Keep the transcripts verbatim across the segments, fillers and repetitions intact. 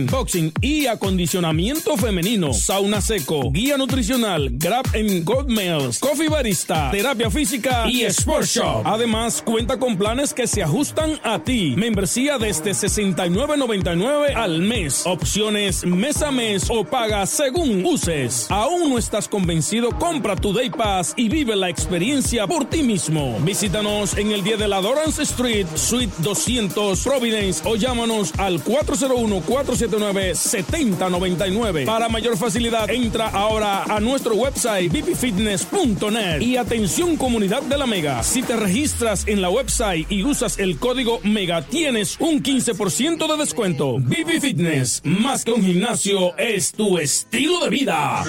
boxing y acondicionamiento femenino, sauna seco, guía nutricional, grab and gold meals, coffee barista, terapia física y sport shop. Además, cuenta con planes que se ajustan a ti. Membresía desde sesenta y nueve noventa y nueve al mes. Opciones mes a mes o paga según uses. ¿Aún no estás convencido? Compra tu Day Pass y vive la experiencia por ti mismo. Visítanos en el diez de la Dorrance Street, Suite doscientos, Providence, o llámanos al cuatro cero uno, cuatro siete nueve, siete cero nueve nueve. Para mayor facilidad, entra ahora a nuestro website v p fitness punto net. Y atención, comunidad de la Mega, si te registras en la website y usas el código MEGA, tienes un quince por ciento de descuento. V P Fitness, más que un gimnasio, es tu estilo de vida.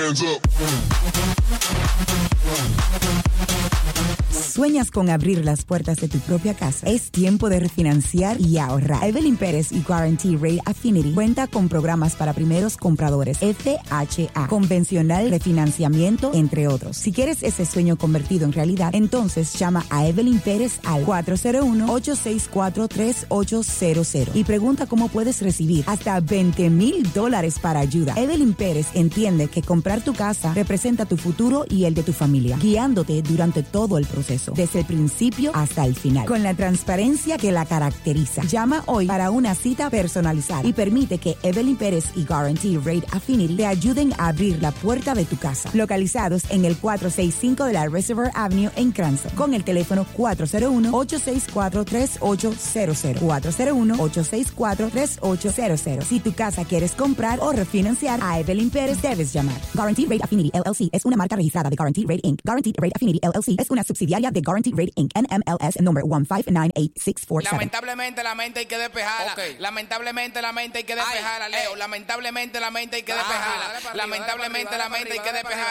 ¿Sueñas con abrir las puertas de tu propia casa? Es tiempo de refinanciar y ahorrar. Evelyn Pérez y Guarantee Rate Affinity cuenta con programas para primeros compradores, F H A, convencional, refinanciamiento, entre otros. Si quieres ese sueño convertido en realidad, entonces llama a Evelyn Pérez al cuatro cero uno, ocho seis cuatro, tres ocho cero cero y pregunta cómo puedes recibir hasta veinte mil dólares para ayuda. Evelyn Pérez entiende que comprar tu casa representa tu futuro y el de tu familia, guiándote durante todo el proceso, desde el principio hasta el final, con la transparencia que la caracteriza. Llama hoy para una cita personalizada y permite que Evelyn Pérez y Guarantee Rate Affinity te ayuden a abrir la puerta de tu casa. Localizados en el cuatrocientos sesenta y cinco de la Reservoir Avenue en Cranston, con el teléfono cuatro cero uno, ocho seis cuatro, tres ocho cero cero, cuatro cero uno, ocho seis cuatro, tres ocho cero cero. Si tu casa quieres comprar o refinanciar, a Evelyn Pérez debes llamar. Guarantee Rate Affinity L L C es una marca registrada de Guarantee Rate incorporated. Guarantee Rate Affinity L L C es una subsidiaria de Guarantee Rate incorporated. N M L S number one five nine eight six four seven. Lamentablemente la mente hay que despejarla. Okay. Lamentablemente la mente hay que despejarla, Leo. Lamentablemente la mente hay que despejarla. Lamentablemente la mente hay que despejarla.